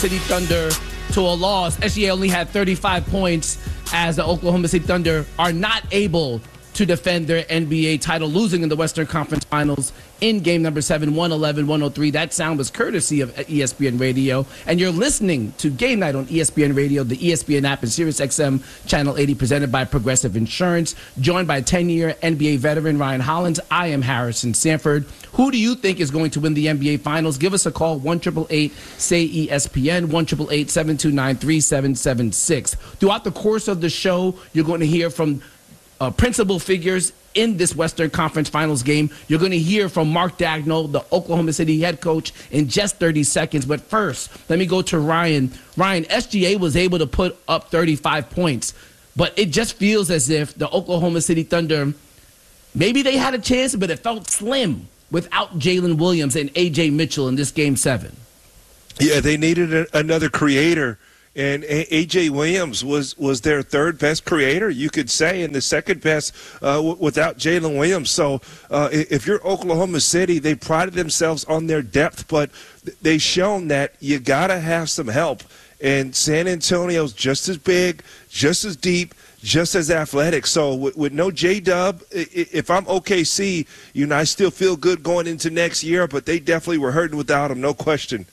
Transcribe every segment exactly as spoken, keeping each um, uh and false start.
City Thunder to a loss. S G A only had thirty-five points as the Oklahoma City Thunder are not able to defend their N B A title, losing in the Western Conference Finals in game number seven, one eleven one oh three. That sound was courtesy of E S P N Radio. And you're listening to Game Night on E S P N Radio, the E S P N app, and Sirius X M Channel eighty, presented by Progressive Insurance. Joined by ten-year N B A veteran Ryan Hollins, I am Harrison Sanford. Who do you think is going to win the N B A Finals? Give us a call, one eight eight eight, S A Y, E S P N, one eight eight eight, seven two nine, three seven seven six. Throughout the course of the show, you're going to hear from Uh, principal figures in this Western Conference Finals game. You're going to hear from Mark Daigneault, the Oklahoma City head coach, in just thirty seconds. But first, let me go to Ryan. Ryan, S G A was able to put up thirty-five points, but it just feels as if the Oklahoma City Thunder, maybe they had a chance, but it felt slim without Jalen Williams and A J Mitchell in this game seven. Yeah, they needed a, another creator. And A J Williams was, was their third best creator, you could say, and the second best uh, w- without Jalen Williams. So uh, if you're Oklahoma City, they prided themselves on their depth, but they've shown that you got to have some help. And San Antonio's just as big, just as deep, just as athletic. So with, with no J-Dub, if I'm O K C, you know, I still feel good going into next year, but they definitely were hurting without him, no question.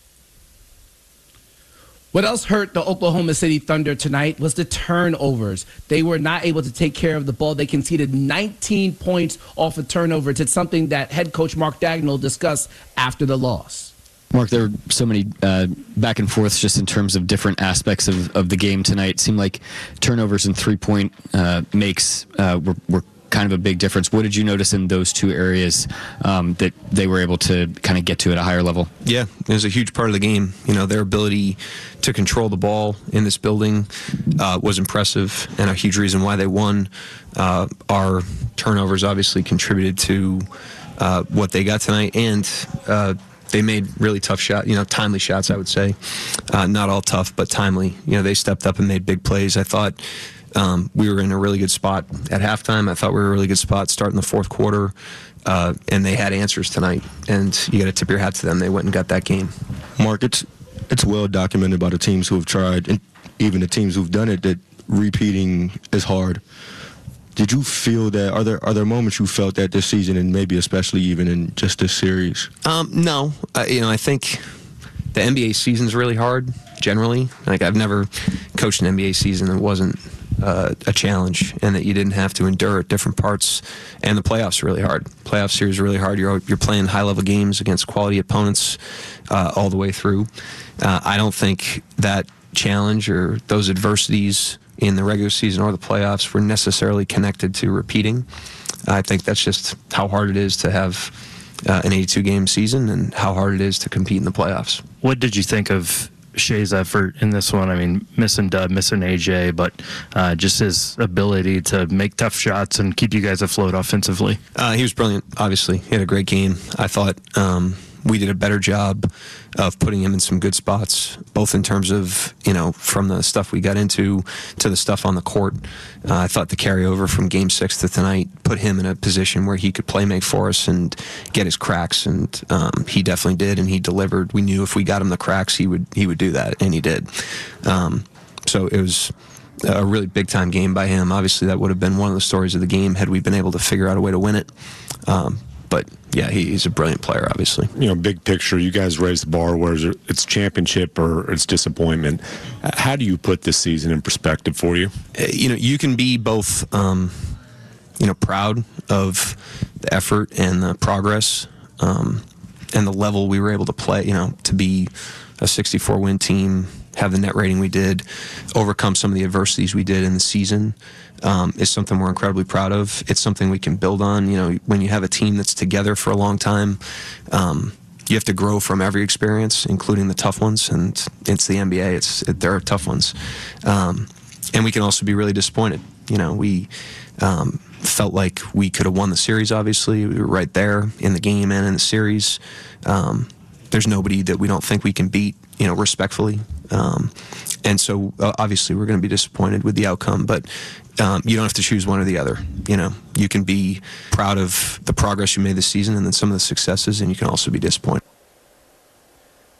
What else hurt the Oklahoma City Thunder tonight was the turnovers. They were not able to take care of the ball. They conceded nineteen points off of turnovers. It's something that head coach Mark Daigneault discussed after the loss. Mark, there were so many uh, back and forths just in terms of different aspects of, of the game tonight. It seemed like turnovers and three-point uh, makes uh, were, were kind of a big difference. What did you notice in those two areas um, that they were able to kind of get to at a higher level? Yeah, it was a huge part of the game. You know, their ability to control the ball in this building uh, was impressive and a huge reason why they won. Uh, our turnovers obviously contributed to uh, what they got tonight, and uh, they made really tough shots, you know, timely shots, I would say. Uh, not all tough, but timely. You know, they stepped up and made big plays. I thought Um, we were in a really good spot at halftime. I thought we were in a really good spot starting the fourth quarter, uh, and they had answers tonight. And you got to tip your hat to them. They went and got that game. Mark, it's it's well documented by the teams who have tried, and even the teams who've done it, that repeating is hard. Did you feel that? Are there are there moments you felt that this season, and maybe especially even in just this series? Um, no, uh, you know, I think the N B A season's really hard generally. Like, I've never coached an N B A season that wasn't Uh, a challenge, and that you didn't have to endure at different parts. And the playoffs are really hard. Playoff series are really hard. You're you're playing high level games against quality opponents uh, all the way through. Uh, I don't think that challenge or those adversities in the regular season or the playoffs were necessarily connected to repeating. I think that's just how hard it is to have uh, an eighty-two game season and how hard it is to compete in the playoffs. What did you think of Shai's effort in this one? I mean, missing Dub, missing A J, but uh, just his ability to make tough shots and keep you guys afloat offensively. Uh, he was brilliant, obviously. He had a great game. I thought um, we did a better job of putting him in some good spots, both in terms of, you know, from the stuff we got into to the stuff on the court. Uh, I thought the carryover from game six to tonight put him in a position where he could play make for us and get his cracks, and um, he definitely did, and he delivered. We knew if we got him the cracks, he would he would do that, and he did. Um, so it was a really big-time game by him. Obviously, that would have been one of the stories of the game had we been able to figure out a way to win it. Um, But, yeah, he, he's a brilliant player, obviously. You know, big picture, you guys raised the bar, whether it's championship or it's disappointment. How do you put this season in perspective for you? Uh, you know, you can be both, um, you know, proud of the effort and the progress um, and the level we were able to play, you know, to be a sixty-four win team, have the net rating we did, overcome some of the adversities we did in the season. Um, is something we're incredibly proud of. It's something we can build on. You know, when you have a team that's together for a long time, um, you have to grow from every experience, including the tough ones. And it's the N B A. It's it, there are tough ones, um, and we can also be really disappointed. You know, we um, felt like we could have won the series. Obviously, we were right there in the game and in the series. Um, there's nobody that we don't think we can beat, you know, respectfully. Um, and so uh, obviously we're going to be disappointed with the outcome, but um, you don't have to choose one or the other. You know, you can be proud of the progress you made this season and then some of the successes, and you can also be disappointed.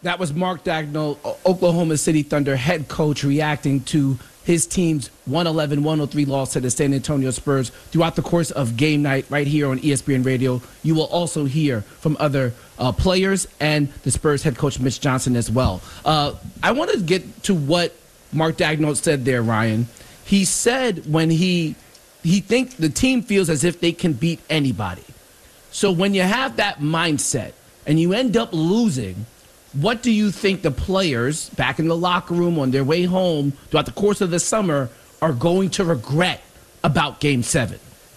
That was Mark Daigneault, Oklahoma City Thunder head coach, reacting to his team's one eleven one oh three loss to the San Antonio Spurs. Throughout the course of game night right here on E S P N Radio, you will also hear from other uh, players and the Spurs head coach Mitch Johnson as well. Uh, I want to get to what Mark Daigneault said there, Ryan. He said when he he thinks the team feels as if they can beat anybody. So when you have that mindset and you end up losing, what do you think the players back in the locker room on their way home throughout the course of the summer are going to regret about Game seven?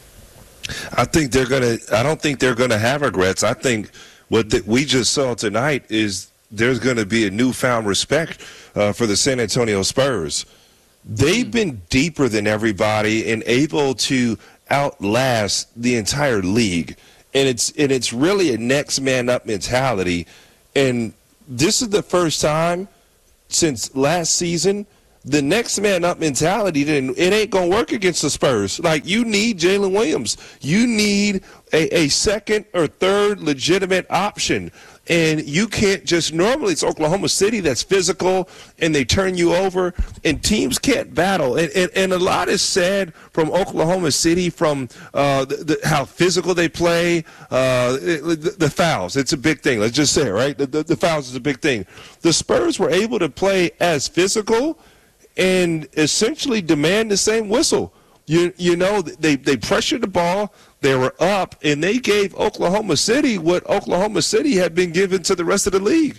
I think they're going to – I don't think they're going to have regrets. I think what the, we just saw tonight is there's going to be a newfound respect uh, for the San Antonio Spurs. They've been deeper than everybody and able to outlast the entire league. And it's and it's really a next man up mentality. And this is the first time since last season the next man up mentality, then it ain't going to work against the Spurs. Like, you need Jalen Williams. You need a, a second or third legitimate option. And you can't just, normally it's Oklahoma City that's physical and they turn you over, and teams can't battle. And, and, and a lot is said from Oklahoma City, from uh, the, the, how physical they play, uh, the, the fouls. It's a big thing. Let's just say it, right? The, the, the fouls is a big thing. The Spurs were able to play as physical and essentially demand the same whistle. You you know, they, they pressured the ball, they were up, and they gave Oklahoma City what Oklahoma City had been given to the rest of the league.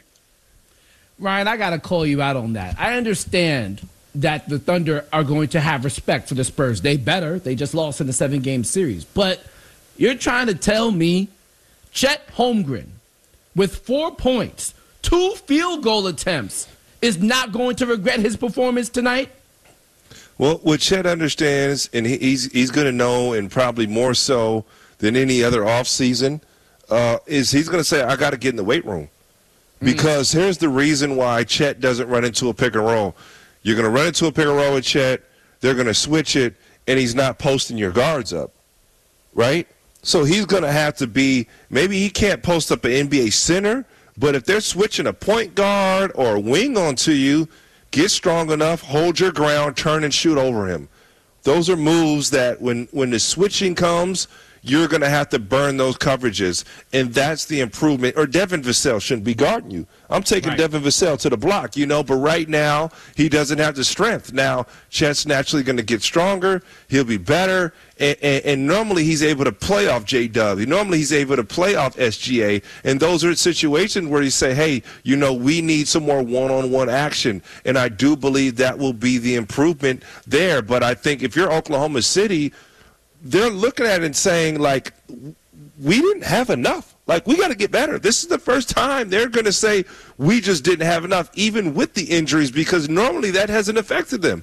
Ryan, I got to call you out on that. I understand that the Thunder are going to have respect for the Spurs. They better. They just lost in the seven-game series. But you're trying to tell me Chet Holmgren, with four points, two field goal attempts, is not going to regret his performance tonight? Well, what Chet understands, and he, he's he's going to know, and probably more so than any other offseason, uh, is he's going to say, I got to get in the weight room. Because mm. here's the reason why Chet doesn't run into a pick and roll. You're going to run into a pick and roll with Chet, they're going to switch it, and he's not posting your guards up, right? So he's going to have to be, maybe he can't post up an N B A center, but if they're switching a point guard or a wing onto you, get strong enough, hold your ground, turn and shoot over him. Those are moves that when, when the switching comes, you're going to have to burn those coverages, and that's the improvement. Or Devin Vassell shouldn't be guarding you. I'm taking right. Devin Vassell to the block, you know, but right now he doesn't have the strength. Now, Chet's naturally going to get stronger. He'll be better, and, and, and normally he's able to play off J-W. Normally he's able to play off S G A, and those are situations where you say, hey, you know, we need some more one-on-one action, and I do believe that will be the improvement there. But I think if you're Oklahoma City, they're looking at it and saying, like, we didn't have enough. Like, we got to get better. This is the first time they're going to say we just didn't have enough, even with the injuries, because normally that hasn't affected them.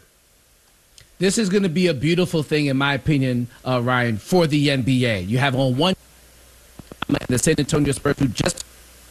This is going to be a beautiful thing, in my opinion, uh, Ryan, for the N B A. You have on one the San Antonio Spurs, who just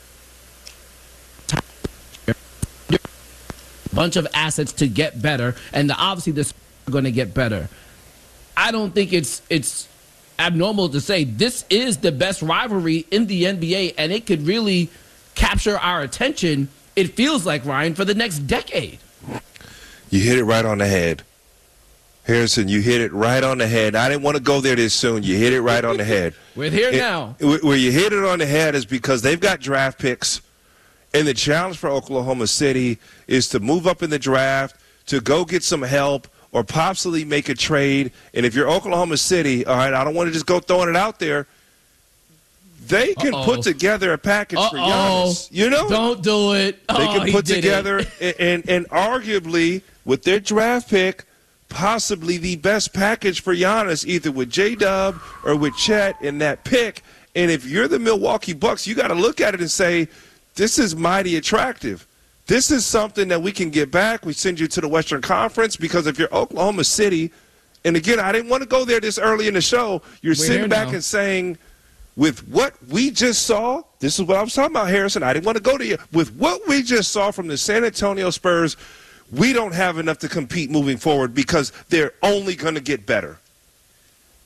a bunch of assets to get better, and the, obviously the Spurs are going to get better. I don't think it's it's abnormal to say this is the best rivalry in the N B A, and it could really capture our attention, it feels like, Ryan, for the next decade. You hit it right on the head. Harrison, you hit it right on the head. I didn't want to go there this soon. You hit it right on the head. We're here it, now. Where you hit it on the head is because they've got draft picks, and the challenge for Oklahoma City is to move up in the draft, to go get some help, or possibly make a trade. And if you're Oklahoma City, all right, I don't want to just go throwing it out there, they can Uh-oh. put together a package Uh-oh. for Giannis. You know? Don't do it. They oh, can put together, and, and, and arguably, with their draft pick, possibly the best package for Giannis, either with J-Dub or with Chet in that pick. And if you're the Milwaukee Bucks, you got to look at it and say, this is mighty attractive. This is something that we can get back. We send you to the Western Conference, because if you're Oklahoma City, and again, I didn't want to go there this early in the show, you're We're sitting back now. and saying, with what we just saw, this is what I was talking about, Harrison. I didn't want to go to you. With what we just saw from the San Antonio Spurs, we don't have enough to compete moving forward, because they're only going to get better.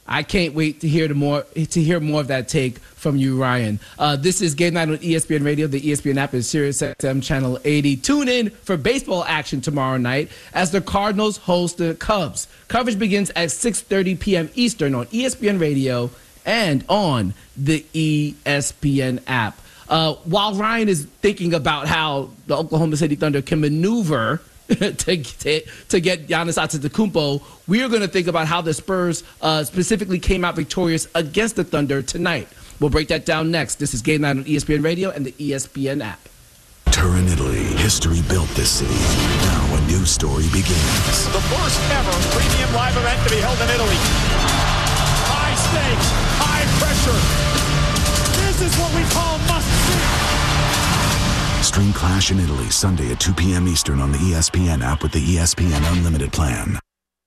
I can't wait to hear the more to hear more of that take from you, Ryan. Uh, this is Game Night on E S P N Radio. The E S P N app is Sirius X M Channel eighty. Tune in for baseball action tomorrow night as the Cardinals host the Cubs. Coverage begins at six thirty p.m. Eastern on E S P N Radio and on the E S P N app. Uh, while Ryan is thinking about how the Oklahoma City Thunder can maneuver to, to, to get Giannis Antetokounmpo, we are going to think about how the Spurs uh, specifically came out victorious against the Thunder tonight. We'll break that down next. This is Game Night on E S P N Radio and the E S P N app. Turin, Italy. History built this city. Now a new story begins. The first ever premium live event to be held in Italy. High stakes, high pressure. This is what we call must-see. Stream Clash in Italy Sunday at two p.m. Eastern on the E S P N app with the E S P N Unlimited plan.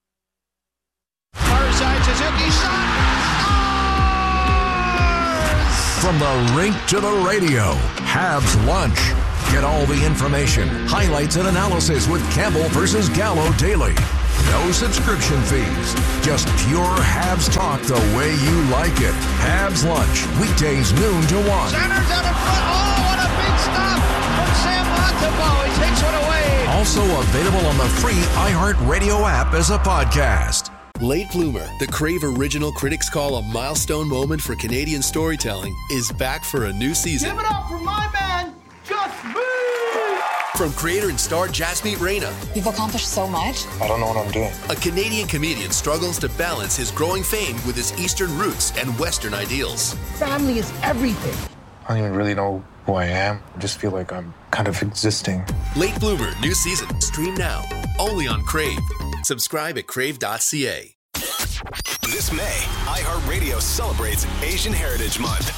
Far side, Suzuki shot. From the rink to the radio, Habs Lunch. Get all the information, highlights, and analysis with Campbell versus Gallo daily. No subscription fees. Just pure Habs talk the way you like it. Habs Lunch. Weekdays noon to one. Centers out in front. Oh, what a big stop from Sam Montembeault. He takes one away. Also available on the free iHeartRadio app as a podcast. Late Bloomer, the Crave original critics call a milestone moment for Canadian storytelling, is back for a new season. Give it up for my man, Just Me! From creator and star Jasmeet Reyna. You've accomplished so much. I don't know what I'm doing. A Canadian comedian struggles to balance his growing fame with his Eastern roots and Western ideals. Family is everything. I don't even really know who I am. I just feel like I'm kind of existing. Late Bloomer, new season. Stream now. Only on Crave. Subscribe at crave dot c a. This May, iHeartRadio celebrates Asian Heritage Month.